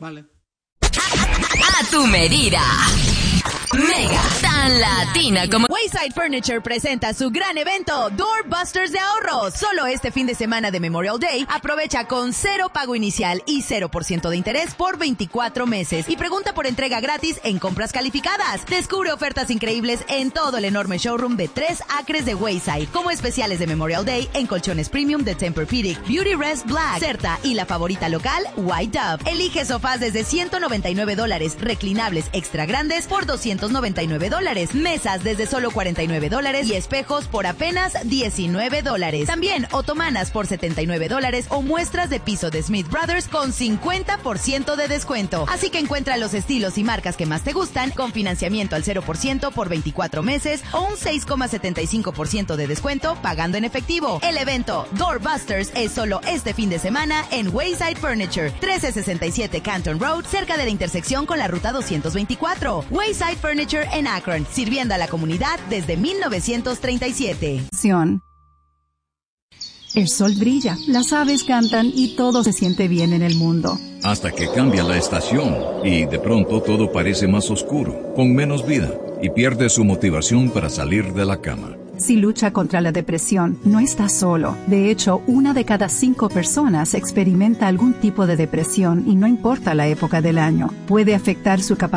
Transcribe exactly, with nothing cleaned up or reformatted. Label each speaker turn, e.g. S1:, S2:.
S1: Vale.
S2: A tu medida. Mega, tan latina como
S3: Wayside Furniture presenta su gran evento Doorbusters de ahorros. Solo este fin de semana de Memorial Day, aprovecha con cero pago inicial y cero por ciento de interés por veinticuatro meses. Y pregunta por entrega gratis en compras calificadas. Descubre ofertas increíbles en todo el enorme showroom de tres acres de Wayside, como especiales de Memorial Day en colchones premium de Tempur-Pedic, Beauty Rest Black, Certa y la favorita local, White Dove. Elige sofás desde ciento noventa y nueve dólares, reclinables extra grandes por doscientos noventa y nueve dólares, mesas desde solo cuarenta y nueve dólares y espejos por apenas diecinueve dólares. También otomanas por setenta y nueve dólares o muestras de piso de Smith Brothers con cincuenta por ciento de descuento. Así que encuentra los estilos y marcas que más te gustan con financiamiento al cero por ciento por veinticuatro meses o un seis coma setenta y cinco por ciento de descuento pagando en efectivo. El evento Doorbusters es solo este fin de semana en Wayside Furniture, trece sesenta y siete Canton Road, cerca de la intersección con la ruta doscientos veinticuatro. Wayside Furniture en Akron, sirviendo a la comunidad desde mil novecientos treinta y siete.
S4: El sol brilla, las aves cantan y todo se siente bien en el mundo.
S5: Hasta que cambia la estación y de pronto todo parece más oscuro, con menos vida, y pierde su motivación para salir de la cama.
S4: Si lucha contra la depresión, no está solo. De hecho, una de cada cinco personas experimenta algún tipo de depresión y no importa la época del año. Puede afectar su capacidad